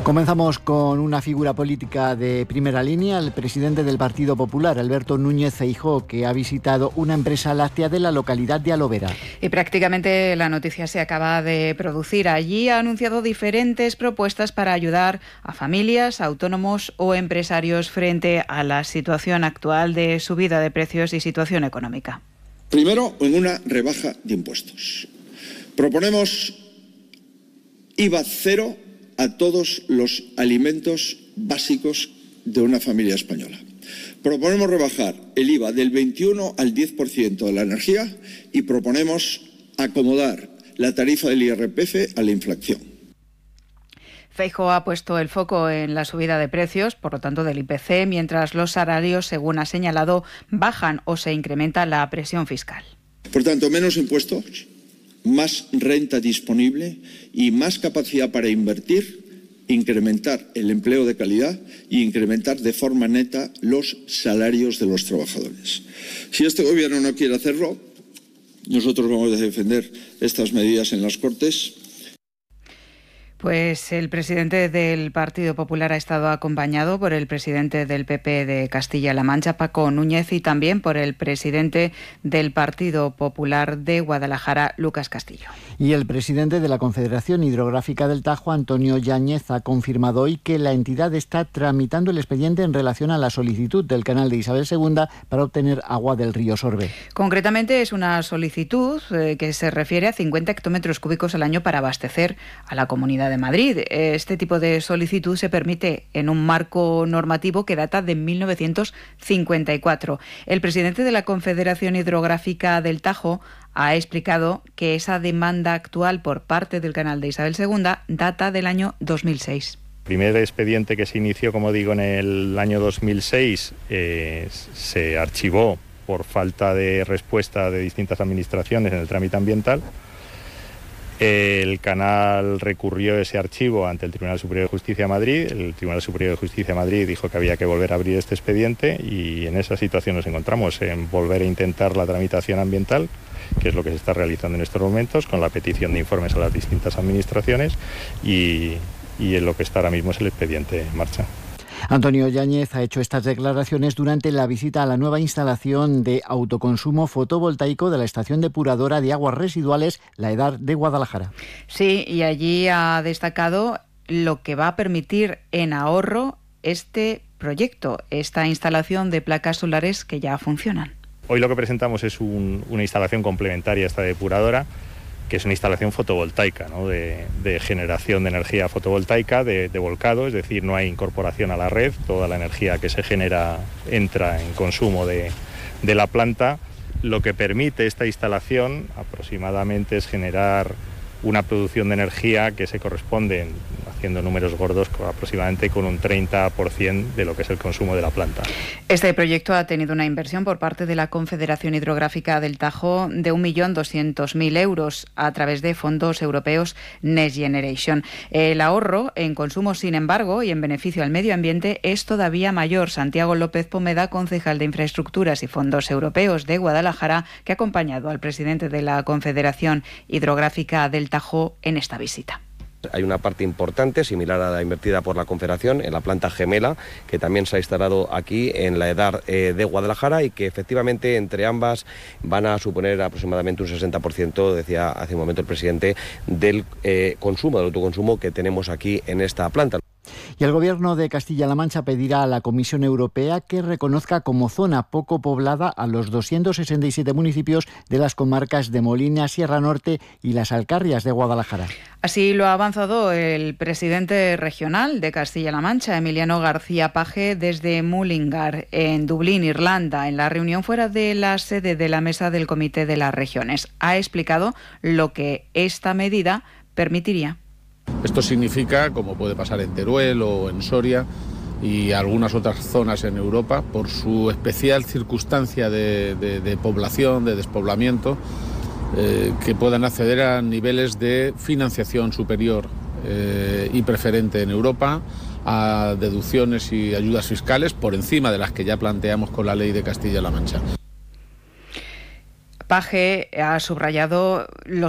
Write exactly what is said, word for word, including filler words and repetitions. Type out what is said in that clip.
Comenzamos con una figura política de primera línea, el presidente del Partido Popular, Alberto Núñez Feijóo, que ha visitado una empresa láctea de la localidad de Alovera. Y prácticamente la noticia se acaba de producir. Allí ha anunciado diferentes propuestas para ayudar a familias, autónomos o empresarios frente a la situación actual de subida de precios y situación económica. Primero, en una rebaja de impuestos. Proponemos I V A cero a todos los alimentos básicos de una familia española. Proponemos rebajar el I V A del veintiuno al diez por ciento de la energía y proponemos acomodar la tarifa del I R P F a la inflación. Feijóo ha puesto el foco en la subida de precios, por lo tanto del I P C, mientras los salarios, según ha señalado, bajan o se incrementa la presión fiscal. Por tanto, menos impuestos, más renta disponible y más capacidad para invertir, incrementar el empleo de calidad e incrementar de forma neta los salarios de los trabajadores. Si este gobierno no quiere hacerlo, nosotros vamos a defender estas medidas en las Cortes. Pues el presidente del Partido Popular ha estado acompañado por el presidente del P P de Castilla-La Mancha, Paco Núñez, y también por el presidente del Partido Popular de Guadalajara, Lucas Castillo. Y el presidente de la Confederación Hidrográfica del Tajo, Antonio Yáñez, ha confirmado hoy que la entidad está tramitando el expediente en relación a la solicitud del canal de Isabel segunda para obtener agua del río Sorbe. Concretamente es una solicitud eh, que se refiere a cincuenta hectómetros cúbicos al año para abastecer a la Comunidad de Madrid. Este tipo de solicitud se permite en un marco normativo que data de mil novecientos cincuenta y cuatro. El presidente de la Confederación Hidrográfica del Tajo ha explicado que esa demanda actual por parte del canal de Isabel segunda data del año dos mil seis. El primer expediente que se inició, como digo, en el año dos mil seis eh, se archivó por falta de respuesta de distintas administraciones en el trámite ambiental. El canal recurrió ese archivo ante el Tribunal Superior de Justicia de Madrid. El Tribunal Superior de Justicia de Madrid dijo que había que volver a abrir este expediente y en esa situación nos encontramos, en volver a intentar la tramitación ambiental, que es lo que se está realizando en estos momentos, con la petición de informes a las distintas administraciones y, y en lo que está ahora mismo es el expediente en marcha. Antonio Yáñez ha hecho estas declaraciones durante la visita a la nueva instalación de autoconsumo fotovoltaico de la estación depuradora de aguas residuales La Edar de Guadalajara. Sí, y allí ha destacado lo que va a permitir en ahorro este proyecto, esta instalación de placas solares que ya funcionan. Hoy lo que presentamos es un, una instalación complementaria a esta depuradora, que es una instalación fotovoltaica, ¿no? de, de generación de energía fotovoltaica, de, de volcado, es decir, no hay incorporación a la red, toda la energía que se genera entra en consumo de, de la planta. Lo que permite esta instalación aproximadamente es generar una producción de energía que se corresponde, haciendo números gordos, aproximadamente con un treinta por ciento de lo que es el consumo de la planta. Este proyecto ha tenido una inversión por parte de la Confederación Hidrográfica del Tajo de un millón doscientos mil euros a través de fondos europeos Next Generation. El ahorro en consumo, sin embargo, y en beneficio al medio ambiente es todavía mayor. Santiago López Pomeda, concejal de Infraestructuras y Fondos Europeos de Guadalajara, que ha acompañado al presidente de la Confederación Hidrográfica del Tajo en esta visita. Hay una parte importante, similar a la invertida por la Confederación, en la planta gemela, que también se ha instalado aquí en la Edar eh, de Guadalajara y que efectivamente entre ambas van a suponer aproximadamente un sesenta por ciento, decía hace un momento el presidente, del eh, consumo, del autoconsumo que tenemos aquí en esta planta. Y el Gobierno de Castilla-La Mancha pedirá a la Comisión Europea que reconozca como zona poco poblada a los doscientos sesenta y siete municipios de las comarcas de Molina, Sierra Norte y las Alcarrias de Guadalajara. Así lo ha avanzado el presidente regional de Castilla-La Mancha, Emiliano García Paje, desde Mullingar, en Dublín, Irlanda, en la reunión fuera de la sede de la Mesa del Comité de las Regiones. Ha explicado lo que esta medida permitiría. Esto significa, como puede pasar en Teruel o en Soria y algunas otras zonas en Europa, por su especial circunstancia de, de, de población, de despoblamiento, eh, que puedan acceder a niveles de financiación superior eh, y preferente en Europa, a deducciones y ayudas fiscales por encima de las que ya planteamos con la ley de Castilla-La Mancha. Paje ha subrayado los